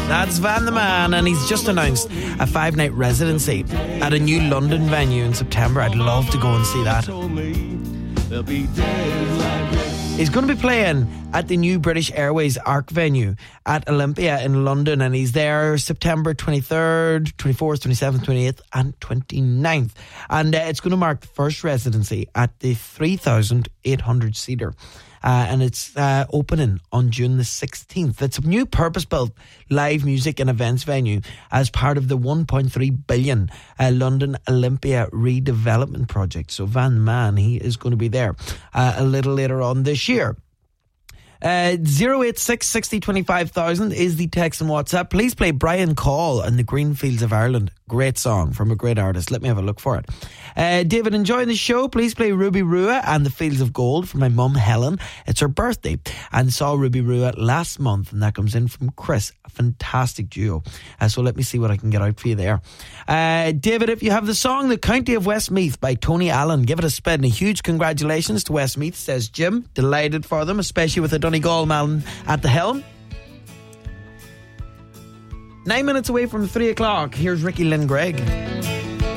That's Van the Man, and he's just announced a 5-night residency at a new London venue in September. I'd love to go and see that. He's going to be playing at the new British Airways Arc venue at Olympia in London, and he's there September 23rd, 24th, 27th, 28th and 29th. And it's going to mark the first residency at the 3,800 seater. And it's opening on June the 16th. It's a new purpose-built live music and events venue as part of the 1.3 billion London Olympia redevelopment project. So Van Man, he is going to be there a little later on this year. 086 60 25,000 is the text and WhatsApp. Please play Brian Call and the Green Fields of Ireland. Great song from a great artist. Let me have a look for it. David, enjoying the show? Please play Ruby Rua and the Fields of Gold for my mum Helen. It's her birthday and saw Ruby Rua last month, and that comes in from Chris. A fantastic duo. So let me see what I can get out for you there. David, if you have the song The County of Westmeath by Tony Allen, give it a spin. A huge congratulations to Westmeath, says Jim. Delighted for them, especially with the Donegal man at the helm. 9 minutes away from 3 o'clock. Here's Ricky Lynn Gregg.